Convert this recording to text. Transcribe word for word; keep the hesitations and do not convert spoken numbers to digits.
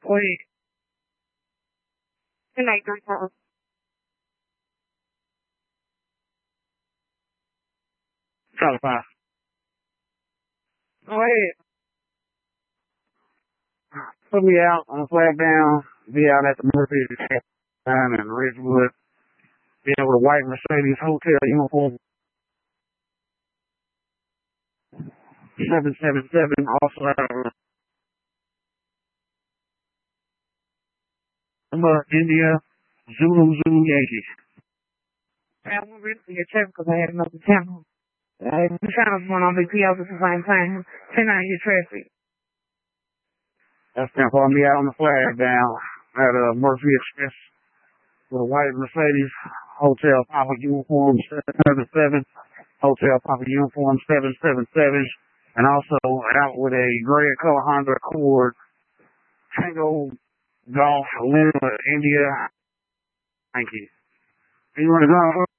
Wait. Good night, Grandpa. Telephone. Wait. Put me out on the flag down. Be out at the Murphy down in Ridgewood. Be with a white Mercedes hotel uniform. seven seven seven. Also, uh, number India Zulu Zulu Yankee. I won't read for your check because I had another channel. Uh, the channel's going on B P L at the same time. ten out your traffic. That's ten for me out on the flag down at uh, Murphy Express with a white Mercedes hotel Papa uniform seven seven seven. Hotel Papa uniform seven seven seven. And also out with a gray color Honda Accord Tango Golf Lima India. Thank you. You want to go?